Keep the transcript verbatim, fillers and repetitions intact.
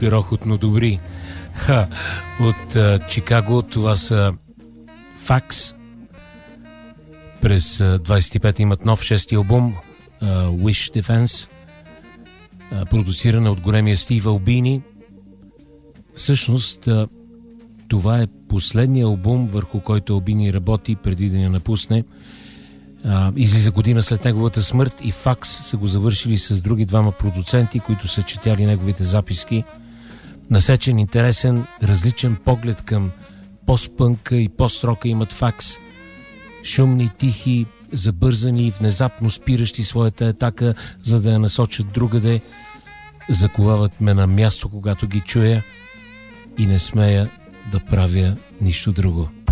крохотно добри. Ха, от а, Чикаго, това са Факс. През а, двайсет и пета имат нов шести албум, а, Wish Defense, а, продуцирана от големия Стив Албини. Всъщност, а, това е последният албум, върху който Албини работи преди да я напусне. А, излиза година след неговата смърт и Факс са го завършили с други двама продуценти, които са четяли неговите записки. Насечен, интересен, различен поглед към постпънка и пост-рока имат Факс. Шумни, тихи, забързани, внезапно спиращи своята атака, за да я насочат другаде. Заковават ме на място, когато ги чуя, и не смея да правя нищо друго.